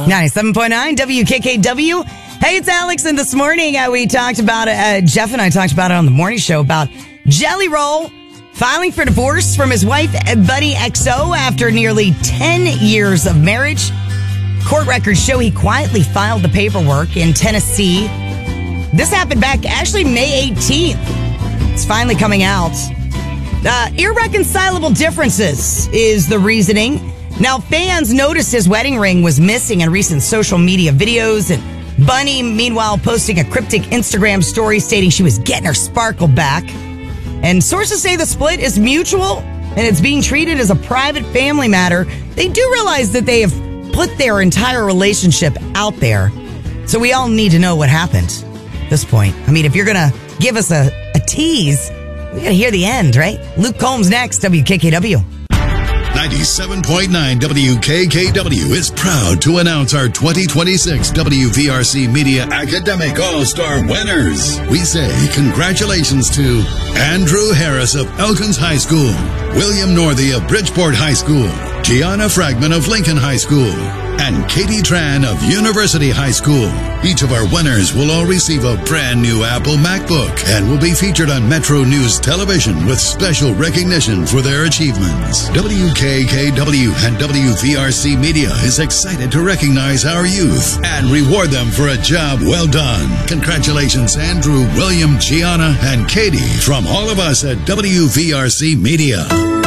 97.9 WKKW. Hey, it's Alex, and this morning we talked about Jeff and I talked about it on the morning show about Jelly Roll filing for divorce from his wife, Buddy XO, after nearly 10 years of marriage. Court records show he quietly filed the paperwork in Tennessee. This happened back actually May 18th. It's finally coming out. Irreconcilable differences is the reasoning. Now, fans noticed his wedding ring was missing in recent social media videos, and Bunny, meanwhile, posting a cryptic Instagram story stating she was getting her sparkle back. And sources say the split is mutual, and it's being treated as a private family matter. They do realize that they have put their entire relationship out there, so we all need to know what happened at this point. I mean, if you're going to give us a tease, we got to hear the end, right? Luke Combs next, WKKW. 97.9 WKKW is proud to announce our 2026 WVRC Media Academic All-Star winners. We say congratulations to Andrew Harris of Elkins High School, William Northey of Bridgeport High School, Gianna Fragman of Lincoln High School, and Katie Tran of University High School. Each of our winners will all receive a brand new Apple MacBook and will be featured on Metro News Television with special recognition for their achievements. WKKW and WVRC Media is excited to recognize our youth and reward them for a job well done. Congratulations, Andrew, William, Gianna, and Katie, from all of us at WVRC Media.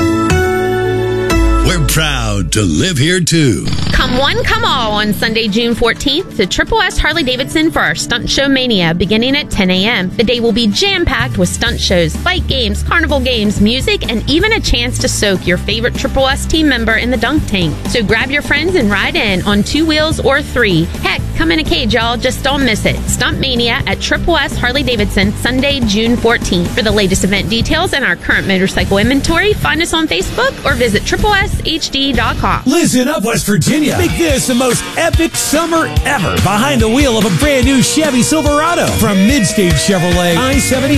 We're proud to live here, too. Come one, come all on Sunday, June 14th to Triple S Harley-Davidson for our Stunt Show Mania beginning at 10 a.m. The day will be jam-packed with stunt shows, bike games, carnival games, music, and even a chance to soak your favorite Triple S team member in the dunk tank. So grab your friends and ride in on 2 wheels or 3. Heck, come in a cage, y'all. Just don't miss it. Stunt Mania at Triple S Harley-Davidson, Sunday, June 14th. For the latest event details and our current motorcycle inventory, find us on Facebook or visit tripleshd.com. Listen up, West Virginia. Make this the most epic summer ever behind the wheel of a brand new Chevy Silverado from Midstage Chevrolet I-70